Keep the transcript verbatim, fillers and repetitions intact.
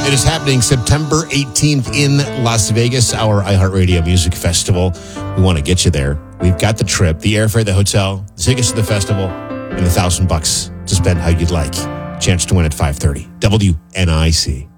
It is happening September eighteenth in Las Vegas, our iHeartRadio Music Festival. We want to get you there. We've got the trip, the airfare, the hotel, the tickets to the festival, and a thousand bucks to spend how you'd like. Chance to win at five thirty. W N I C.